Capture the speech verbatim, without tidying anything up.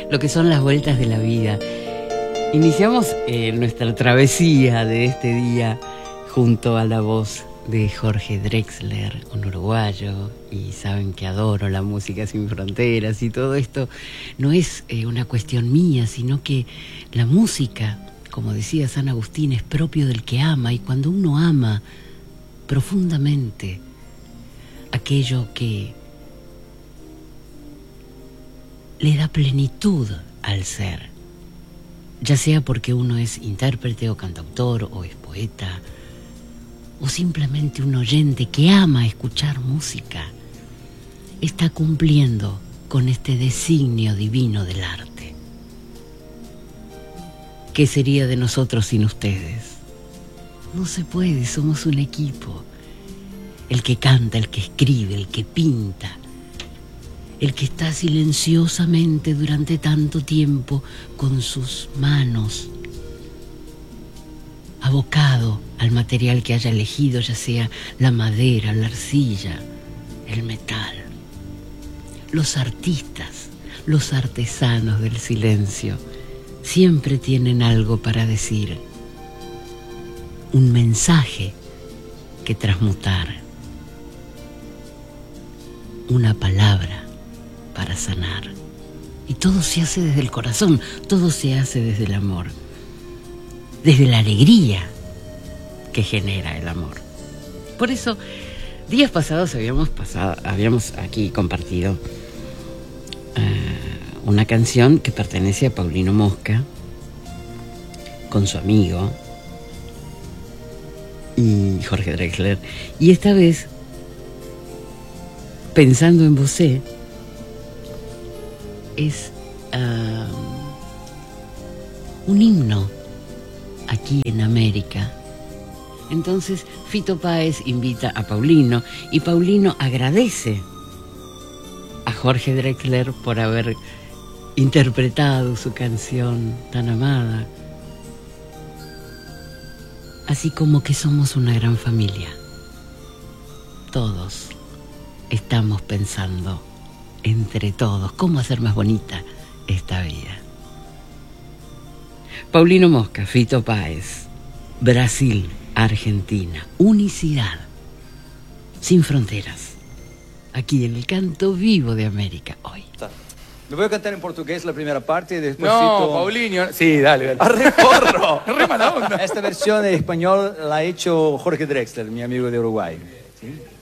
lo que son las vueltas de la vida. Iniciamos eh, nuestra travesía de este día junto a la voz de Jorge Drexler, un uruguayo, y saben que adoro la música sin fronteras, y todo esto no es eh, una cuestión mía, sino que la música, como decía San Agustín, es propio del que ama, y cuando uno ama profundamente aquello que le da plenitud al ser, ya sea porque uno es intérprete o cantautor o es poeta o simplemente un oyente que ama escuchar música, está cumpliendo con este designio divino del arte. ¿Qué sería de nosotros sin ustedes? No se puede, somos un equipo. El que canta, el que escribe, el que pinta, el que está silenciosamente durante tanto tiempo con sus manos abocado al material que haya elegido, ya sea la madera, la arcilla, el metal. Los artistas, los artesanos del silencio, siempre tienen algo para decir, un mensaje que transmutar, una palabra para sanar. Y todo se hace desde el corazón, todo se hace desde el amor, desde la alegría que genera el amor. Por eso, días pasados habíamos pasado, habíamos aquí compartido uh, una canción que pertenece a Paulino Mosca con su amigo y Jorge Drexler, y esta vez, pensando en vosé, es uh, un himno aquí en América. Entonces Fito Páez invita a Paulino y Paulino agradece a Jorge Drexler por haber interpretado su canción tan amada. Así como que somos una gran familia. Todos estamos pensando entre todos cómo hacer más bonita esta vida. Paulino Mosca, Fito Páez, Brasil, Argentina, unicidad, sin fronteras, aquí en el canto vivo de América hoy. Lo voy a cantar en portugués la primera parte y después... No, Fito... Paulinho. Sí, dale, dale. ¡Arre, porro! Re mala onda. Esta versión en español la ha hecho Jorge Drexler, mi amigo de Uruguay. ¿Sí?